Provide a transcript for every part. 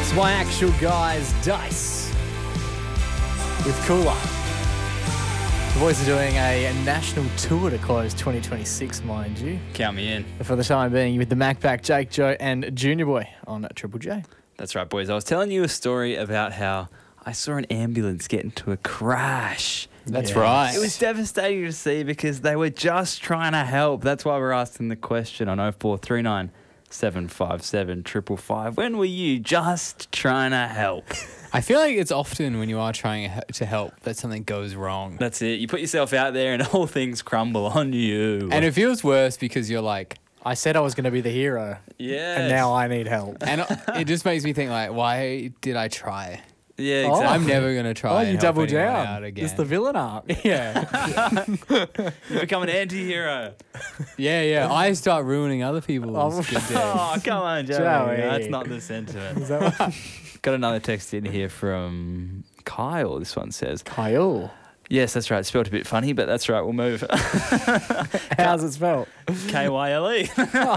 My Actual Guys, Dice, with Cooler. The boys are doing a national tour to close 2026, mind you. Count me in. For the time being, with the Macpac, Jake, Joe, and Junior Boy on Triple J. That's right, boys. I was telling you a story about how I saw an ambulance get into a crash. That's right. It was devastating to see because they were just trying to help. That's why we're asking the question on 0439 757 555. When were you just trying to help? I feel like it's often when you are trying to help that something goes wrong. That's it. You put yourself out there and all things crumble on you. And it feels worse because you're like, I said I was going to be the hero. Yeah. And now I need help. and it just makes me think like, why did I try? Yeah, Oh. exactly. I'm never going to try You and help doubled anyone down. out again. It's the villain arc. Yeah. You become an anti-hero. yeah. I start ruining other people's good days. Oh, come on, Joey. Joey. That's not the sentiment. Is that what? Got another text in here from Kyle. This one says, Kyle. yes, that's right. Spelled a bit funny, but that's right. We'll move. How's it spelled? K-Y-L-E.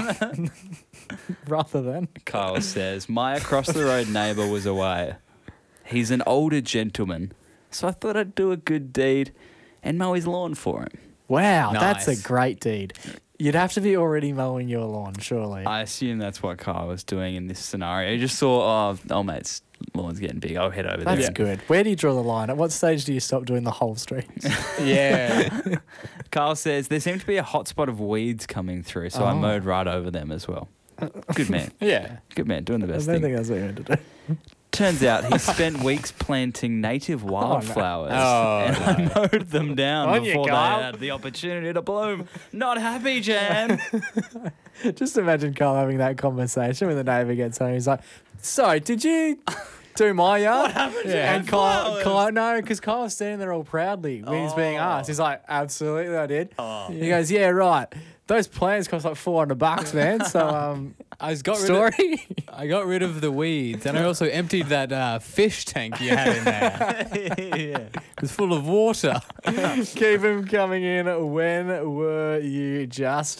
Rather than. Kyle says, my across-the-road neighbour was away. He's an older gentleman, so I thought I'd do a good deed and mow his lawn for him. Wow, that's Nice. a great deed. You'd have to be already mowing your lawn, surely. I assume that's what Kyle was doing in this scenario. He just saw, oh mate's lawn's getting big. I'll head over That's there. good. Where do you draw the line? At what stage do you stop doing the whole street? Yeah. Kyle says, there seemed to be a hot spot of weeds coming through, so I Oh. mowed right over them as well. Good man. Yeah. Good man, doing the I best don't thing. think that's what you meant to do. Turns out he spent weeks planting native wildflowers Oh, and I mowed them down On you, before they Kyle. had the opportunity to bloom. Not happy, Jan. Just imagine Carl having that conversation when the neighbour gets home. He's like, so, did you do my yard? What happened to And my Kyle, flowers? no, because Kyle's standing there all proudly when he's being asked. He's like, absolutely, I did. Oh. He goes, yeah, right. Those plants cost like $400, man. So, I got story? I got rid of the weeds, and I also emptied that fish tank you had in there. Yeah. It was full of water. Keep him coming in. When were you just